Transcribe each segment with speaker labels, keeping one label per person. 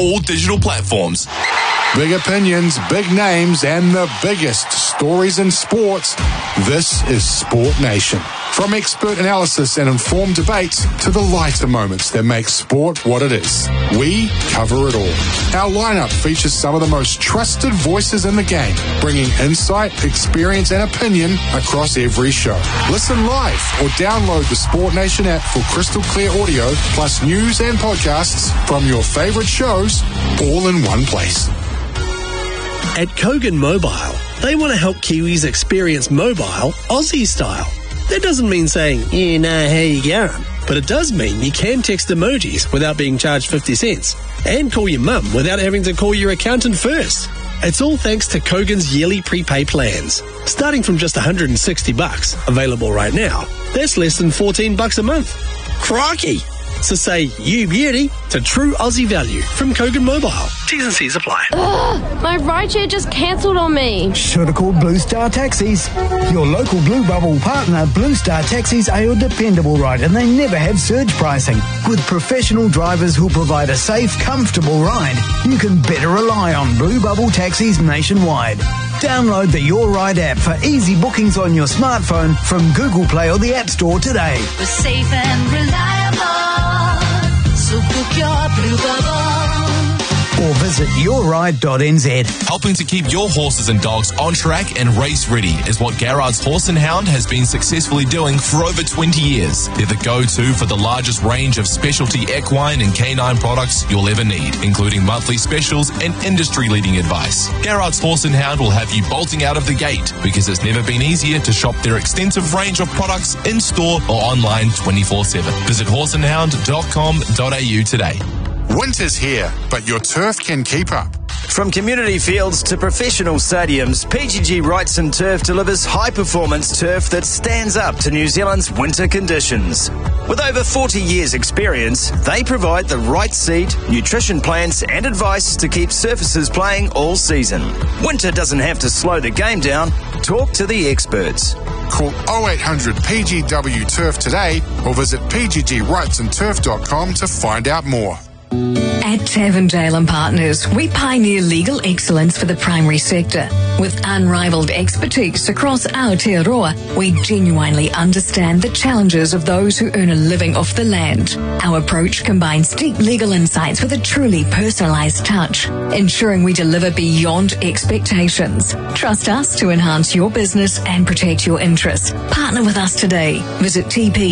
Speaker 1: all digital platforms.
Speaker 2: Big opinions, big names, and the biggest stories in sports. This is Sport Nation. From expert analysis and informed debates to the lighter moments that make sport what it is, we cover it all. Our lineup features some of the most trusted voices in the game, bringing insight, experience, and opinion across every show. Listen live or download the Sport Nation app for crystal clear audio, plus news and podcasts from your favorite shows, all in one place.
Speaker 3: At Kogan Mobile, they want to help Kiwis experience mobile Aussie style. That doesn't mean saying, you know how you going, but it does mean you can text emojis without being charged 50 cents and call your mum without having to call your accountant first. It's all thanks to Kogan's yearly prepay plans. Starting from just $160, available right now, that's less than $14 a month. Crikey! So say you beauty to true Aussie value from Kogan Mobile. T's and C's apply.
Speaker 4: Ugh, my rideshare just cancelled on me.
Speaker 5: Should have called Blue Star Taxis. Your local Blue Bubble partner, Blue Star Taxis, are your dependable ride, and they never have surge pricing. With professional drivers who provide a safe, comfortable ride, you can better rely on Blue Bubble Taxis nationwide. Download the Your Ride app for easy bookings on your smartphone from Google Play or the App Store today.
Speaker 6: We're safe and reliable, so book your Blue Bubble.
Speaker 5: Or visit yourride.nz.
Speaker 1: Helping to keep your horses and dogs on track and race ready is what Garrard's Horse and Hound has been successfully doing for over 20 years. They're the go-to for the largest range of specialty equine and canine products you'll ever need, including monthly specials and industry-leading advice. Garrard's Horse and Hound will have you bolting out of the gate because it's never been easier to shop their extensive range of products in-store or online 24/7. Visit horseandhound.com.au today.
Speaker 2: Winter's here, but your turf can keep up.
Speaker 7: From community fields to professional stadiums, PGG Wrightson Turf delivers high-performance turf that stands up to New Zealand's winter conditions. With over 40 years' experience, they provide the right seed, nutrition plans and advice to keep surfaces playing all season. Winter doesn't have to slow the game down. Talk to the experts.
Speaker 2: Call 0800 PGW Turf today or visit pggwrightsonturf.com to find out more.
Speaker 8: At Tavendale and Partners, we pioneer legal excellence for the primary sector. With unrivaled expertise across Aotearoa, we genuinely understand the challenges of those who earn a living off the land. Our approach combines deep legal insights with a truly personalised touch, ensuring we deliver beyond expectations. Trust us to enhance your business and protect your interests. Partner with us today. Visit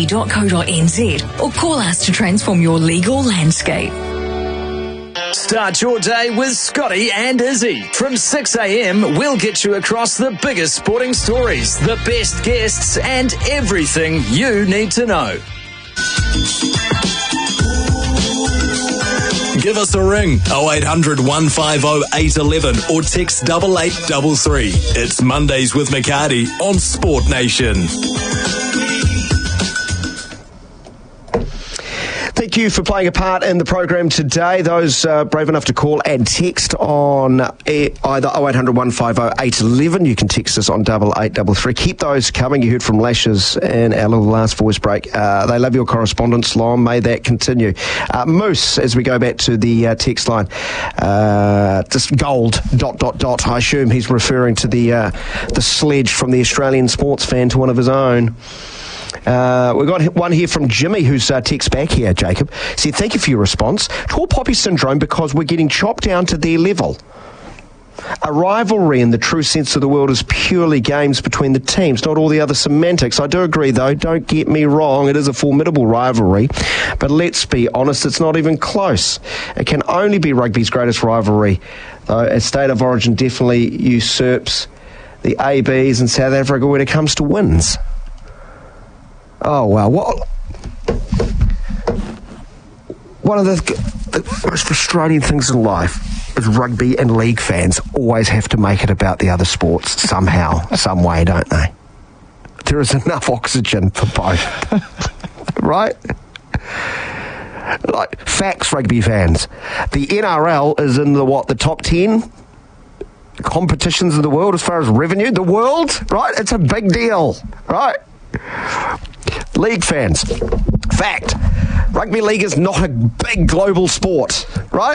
Speaker 8: tp.co.nz or call us to transform your legal landscape.
Speaker 7: Start your day with Scotty and Izzy. From 6 a.m, we'll get you across the biggest sporting stories, the best guests, and everything you need to know.
Speaker 9: Give us a ring, 0800 150 811 or text 8833. It's Mondays with McCarty on Sport Nation.
Speaker 10: Thank you for playing a part in the program today. Those brave enough to call and text on either 0800 150 811. You can text us on 8833. Keep those coming. You heard from Lashes in our little last voice break. They love your correspondence, Lon. May that continue. Moose, as we go back to the text line, just gold, ... I assume he's referring to the sledge from the Australian sports fan to one of his own. We've got one here from Jimmy who's text back here, Jacob. Said, thank you for your response. Tall poppy syndrome because we're getting chopped down to their level. A rivalry in the true sense of the word is purely games between the teams, not all the other semantics. I do agree, though. Don't get me wrong. It is a formidable rivalry. But let's be honest, it's not even close. It can only be rugby's greatest rivalry, though a state of origin definitely usurps the ABs in South Africa when it comes to wins. Oh, wow. One of the most frustrating things in life is rugby and league fans always have to make it about the other sports somehow, some way, don't they? There is enough oxygen for both. Right? Like, facts, rugby fans. The NRL is in the top 10 competitions in the world as far as revenue. The world, right? It's a big deal, right? League fans, fact, rugby league is not a big global sport, right?